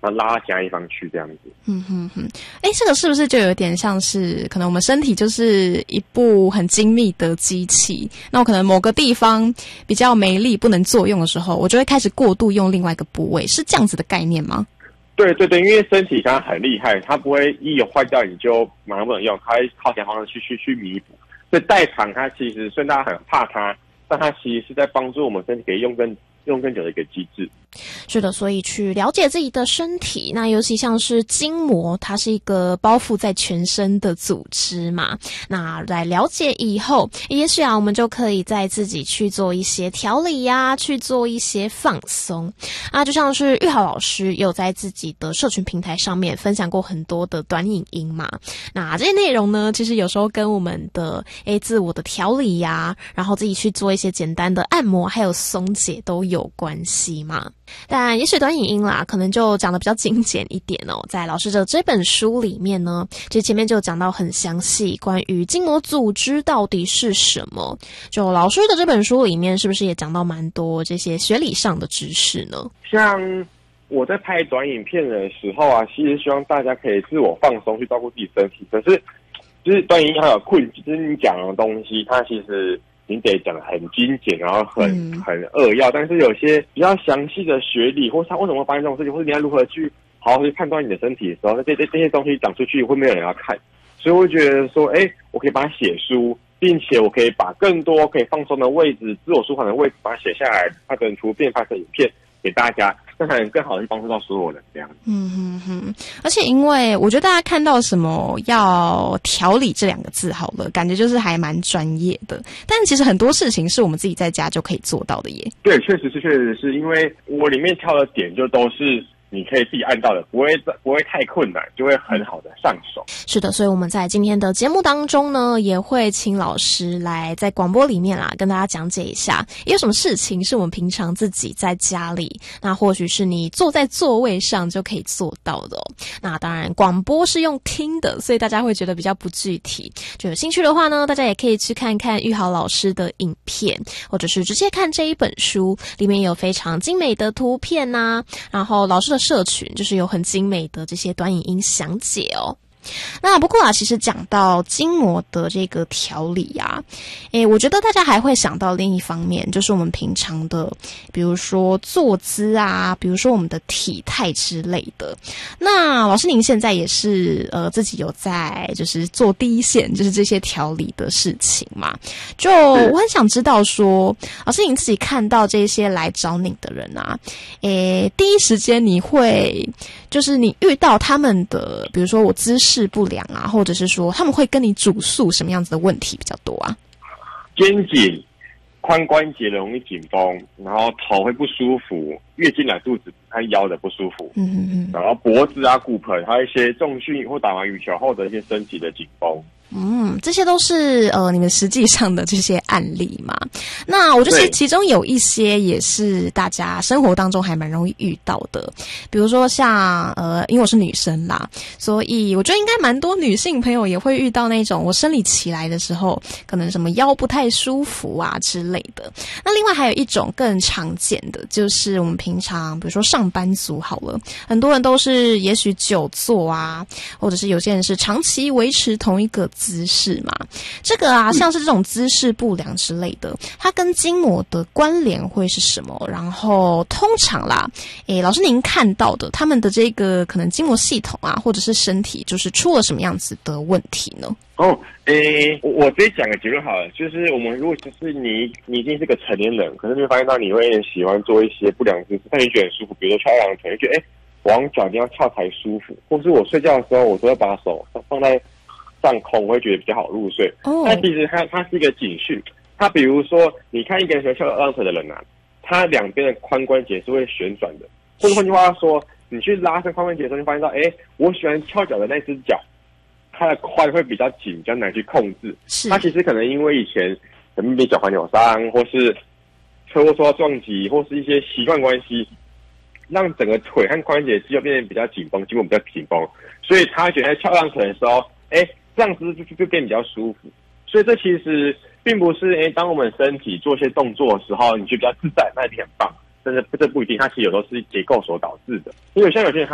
然后拉到其他地方去这样子。 这个是不是就有点像是可能我们身体就是一部很精密的机器，那我可能某个地方比较没力不能作用的时候，我就会开始过度用另外一个部位，是这样子的概念吗？ 对对对，因为身体它很厉害，它不会一有坏掉你就马上不能用，它会靠其他方式去弥补。所以代偿它其实虽然大家很怕它，但它其实是在帮助我们身体可以用更久的一个机制。 是的，所以去了解自己的身体，那尤其像是筋膜，它是一个包覆在全身的组织嘛。那来了解以后，也许我们就可以在自己去做一些调理呀，去做一些放松啊。就像是玉豪老师有在自己的社群平台上面分享过很多的短影音嘛。那这些内容呢，其实有时候跟我们的自我的调理呀，然后自己去做一些简单的按摩还有松解都有关系嘛。但也许短影音啦，可能就讲得比较精简一点哦。在老师的这本书里面呢，其实前面就讲到很详细关于筋膜组织到底是什么。就老师的这本书里面，是不是也讲到蛮多这些学理上的知识呢？ 像我在拍短影片的时候啊，其实希望大家可以自我放松，去照顾自己身体。可是就是短影音还有就是你讲的东西，它其实你得讲得很精简，然后很扼要，但是有些比较详细的学理，或是他为什么会发生这种事情，或者你要如何去好好去判断你的身体的时候，这些东西讲出去会没有人要看，所以我会觉得说，我可以把它写书，并且我可以把更多可以放松的位置、自我舒缓的位置把它写下来，拍成图片、拍成影片给大家，这才能更好的去帮助到所有人这样。 而且因为我觉得大家看到什么要调理这2个字好了，感觉就是还蛮专业的，但其实很多事情是我们自己在家就可以做到的耶。 对，确实是因为我里面挑的点就都是你可以自己按到的，不会太困难，就会很好的上手。 是的，所以我们在今天的节目当中呢，也会请老师来在广播里面啦，跟大家讲解一下有什么事情是我们平常自己在家里，那或许是你坐在座位上就可以做到的哦。那当然广播是用听的，所以大家会觉得比较不具体，就有兴趣的话呢，大家也可以去看看玉豪老师的影片，或者是直接看这一本书，里面有非常精美的图片啊，然后老师的社群就是有很精美的这些短影音详解哦。那不过其实讲到筋膜的这个调理啊，我觉得大家还会想到另一方面，就是我们平常的，比如说坐姿啊，比如说我们的体态之类的。那老师您现在也是自己有在就是做第一线，就是这些调理的事情嘛？就我很想知道说，老师您自己看到这些来找你的人啊，第一时间你会就是你遇到他们的，比如说我姿势不良啊，或者是说他们会跟你主诉什么样子的问题比较多啊？ 肩颈、髋关节容易紧绷，然后头会不舒服，月经来肚子和腰的不舒服，然后脖子啊、骨盆，还有一些重训或打完羽球后的一些身体的紧绷。 这些都是你们实际上的这些案例嘛。那我觉得其中有一些也是大家生活当中还蛮容易遇到的，比如说像因为我是女生啦，所以我觉得应该蛮多女性朋友也会遇到那种我生理期来的时候，可能什么腰不太舒服啊之类的。那另外还有一种更常见的，就是我们平常比如说上班族好了，很多人都是也许久坐啊，或者是有些人是长期维持同一个姿势嘛，这个啊，像是这种姿势不良之类的，它跟筋膜的关联会是什么？然后通常啦，老师您看到的他们的这个可能筋膜系统啊，或者是身体，就是出了什么样子的问题呢？ 我直接讲个结论好了，就是我们如果就是你已经是个成年人，可是你会发现到你会喜欢做一些不良姿势，但你觉得很舒服，比如说翘二郎腿，觉得我往脚一定要翘才舒服，或是我睡觉的时候，我都会把手放在上空，我会觉得比较好入睡。但其实它是一个警讯。它比如说，你看一个人喜欢翘二郎腿的人啊，他两边的髋关节是会旋转的。或者换句话说，你去拉伸髋关节的时候，你发现到，我喜欢翘脚的那只脚，它的髋会比较紧，比较难去控制。它其实可能因为以前可能被脚踝扭伤，或是车祸受到撞击，或是一些习惯关系，让整个腿和髋关节肌肉变得比较紧绷，筋膜比较紧绷，所以他觉得在翘二郎腿的时候，这样子就变比较舒服。所以这其实并不是当我们身体做一些动作的时候，你觉得比较自在，那一定很棒。但是这不一定，它其实有时候是结构所导致的。因为像有些人